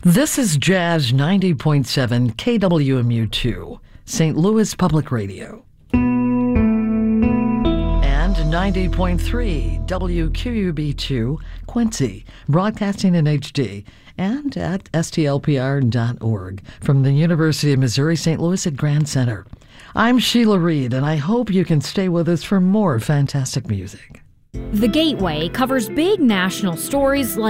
This is Jazz 90.7 KWMU2, St. Louis Public Radio. And 90.3 WQUB2, Quincy, broadcasting in HD and at stlpr.org from the University of Missouri St. Louis at Grand Center. I'm Sheila Reed, and I hope you can stay with us for more fantastic music. The Gateway covers big national stories like